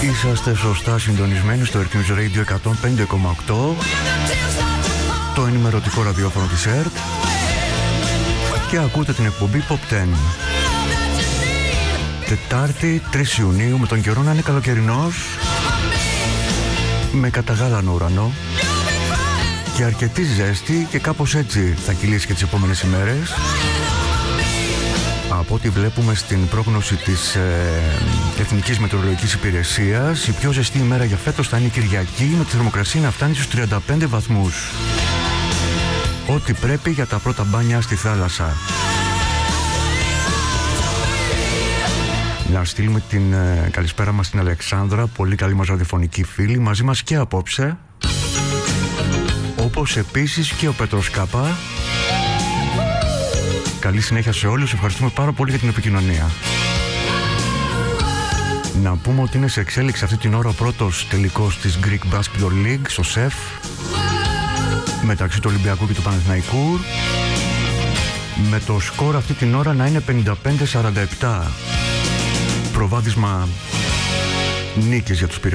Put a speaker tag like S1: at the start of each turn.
S1: Είσαστε σωστά συντονισμένοι στο Earth News Radio 105,8, το ενημερωτικό ραδιόφωνο της ΕΡΤ, και ακούτε την εκπομπή Pop 10. Τετάρτη 3 Ιουνίου, με τον καιρό να είναι καλοκαιρινός, με καταγάλανο ουρανό και αρκετή ζέστη, και κάπως έτσι θα κυλήσει και τις επόμενες ημέρες. Από ό,τι βλέπουμε στην πρόγνωση της Εθνικής Μετεωρολογικής Υπηρεσίας, η πιο ζεστή ημέρα για φέτος θα είναι η Κυριακή, με τη θερμοκρασία να φτάνει στους 35 βαθμούς. Ό,τι πρέπει για τα πρώτα μπάνια στη θάλασσα. Να στείλουμε την καλησπέρα μας στην Αλεξάνδρα, πολύ καλή μας ραδιοφωνική φίλη, μαζί μας και απόψε, όπως επίσης και ο Πέτρος Κάπα. Καλή συνέχεια σε όλους, ευχαριστούμε πάρα πολύ για την επικοινωνία. Να πούμε ότι είναι σε εξέλιξη αυτή την ώρα ο πρώτος τελικός της Greek Basketball League στο ΣΕΦ, μεταξύ του Ολυμπιακού και του Παναθηναϊκού, με το σκορ αυτή την ώρα να είναι 55-47, προβάδισμα νίκης για τους Πειραιά.